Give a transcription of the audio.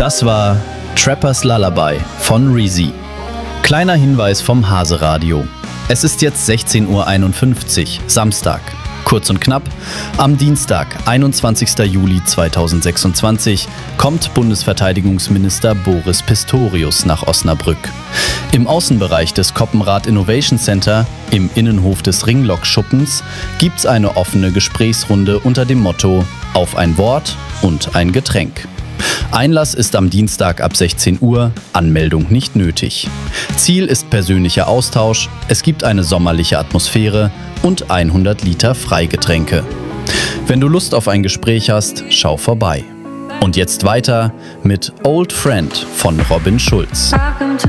Das war Trappers Lullaby von Reezy. Kleiner Hinweis vom Hase-Radio. Es ist jetzt 16:51 Uhr, Samstag. Kurz und knapp, am Dienstag, 21. Juli 2026, kommt Bundesverteidigungsminister Boris Pistorius nach Osnabrück. Im Außenbereich des Koppenrad Innovation Center, im Innenhof des Ringlock-Schuppens, gibt's eine offene Gesprächsrunde unter dem Motto „Auf ein Wort und ein Getränk". Einlass ist am Dienstag ab 16 Uhr, Anmeldung nicht nötig. Ziel ist persönlicher Austausch, es gibt eine sommerliche Atmosphäre und 100 Liter Freigetränke. Wenn du Lust auf ein Gespräch hast, schau vorbei. Und jetzt weiter mit Old Friend von Robin Schulz.